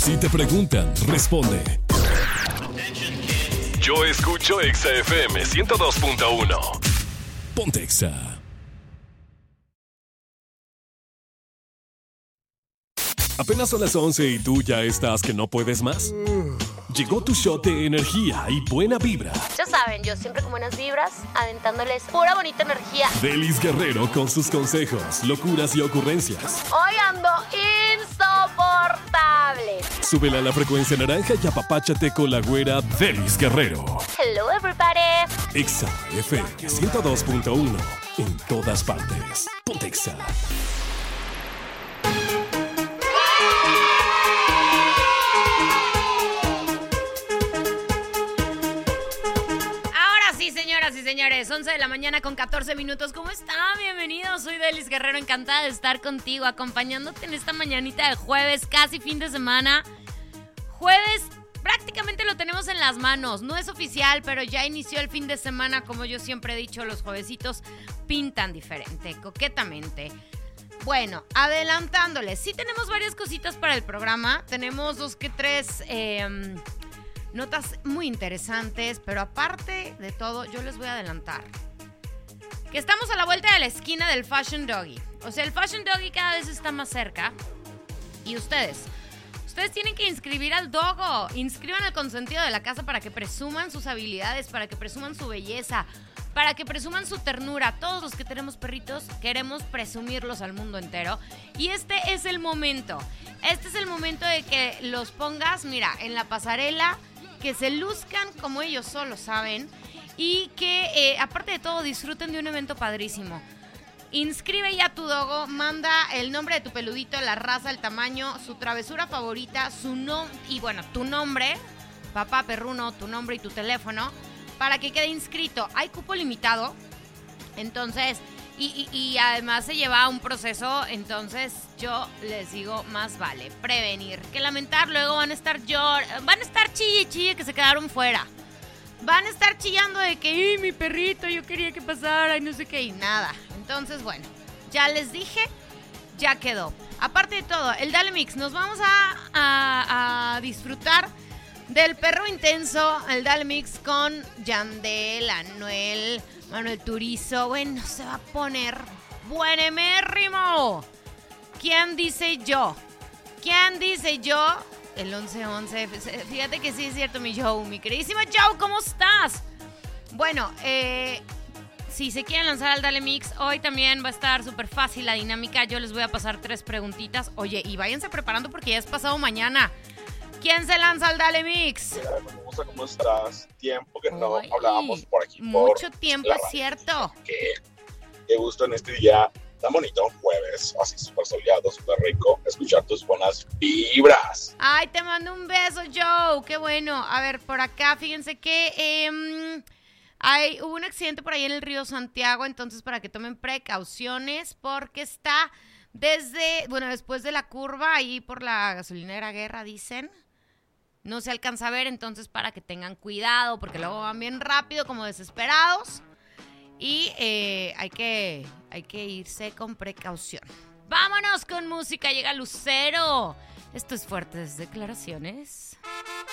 Si te preguntan, responde. Yo escucho Exa FM 102.1. Ponte Exa. Apenas son las 11 y tú ya estás que no puedes más. Llegó tu shot de energía y buena vibra. Ya saben, yo siempre con buenas vibras, aventándoles pura bonita energía. Delis Guerrero con sus consejos, locuras y ocurrencias. Hoy ando insoportable. Súbela a la frecuencia naranja y apapáchate con la güera Delis Guerrero. Hello everybody. Exa FM 102.1. En todas partes. Ponte Exa. Señoras y señores, 11 de la mañana con 14 minutos. ¿Cómo están? Bienvenidos, soy Delis Guerrero, encantada de estar contigo, acompañándote en esta mañanita de jueves, casi fin de semana. Jueves prácticamente lo tenemos en las manos, no es oficial, pero ya inició el fin de semana. Como yo siempre he dicho, los juevesitos pintan diferente, coquetamente. Bueno, adelantándoles, sí tenemos varias cositas para el programa, tenemos 2 que 3... notas muy interesantes, pero aparte de todo, yo les voy a adelantar que estamos a la vuelta de la esquina del Fashion Doggy. O sea, el Fashion Doggy cada vez está más cerca. Y ustedes tienen que inscribir al dogo. Inscriban al consentido de la casa para que presuman sus habilidades, para que presuman su belleza, para que presuman su ternura. Todos los que tenemos perritos queremos presumirlos al mundo entero. Y este es el momento. Este es el momento de que los pongas, mira, en la pasarela, que se luzcan como ellos solo saben y que, aparte de todo, disfruten de un evento padrísimo. Inscribe ya tu dogo, manda el nombre de tu peludito, la raza, el tamaño, su travesura favorita, y bueno, tu nombre, papá perruno, tu nombre y tu teléfono, para que quede inscrito. Hay cupo limitado, entonces, y además se lleva un proceso, entonces yo les digo, más vale prevenir que lamentar. Luego van a estar chille que se quedaron fuera. Van a estar chillando de que, mi perrito, yo quería que pasara y no sé qué, y nada. Entonces, bueno, ya les dije, ya quedó. Aparte de todo, el Dale Mix, nos vamos a disfrutar del perro intenso, el Dale Mix con Yandel, Anuel, Manuel Turizo. Bueno, se va a poner buenemérrimo. ¿Quién dice yo? ¿Quién dice yo? El 11-11. Fíjate que sí es cierto, mi Joe. Mi queridísima Joe, ¿cómo estás? Bueno, si se quieren lanzar al Dale Mix, hoy también va a estar súper fácil la dinámica. Yo les voy a pasar 3 preguntitas. Oye, y váyanse preparando porque ya es pasado mañana. ¿Quién se lanza al Dale Mix? ¿Cómo estás? Tiempo que no hablábamos por aquí. Mucho tiempo, es cierto. Qué gusto en este día tan bonito, jueves, así súper soleado, súper rico, escuchar tus buenas vibras. Ay, te mando un beso, Joe. Qué bueno. A ver, por acá, fíjense que hubo un accidente por ahí en el río Santiago, entonces para que tomen precauciones, porque está después de la curva, ahí por la gasolinera Guerra, dicen. No se alcanza a ver, entonces para que tengan cuidado, porque luego van bien rápido, como desesperados. Y hay que irse con precaución. Vámonos con música, llega Lucero. Esto es Fuertes Declaraciones.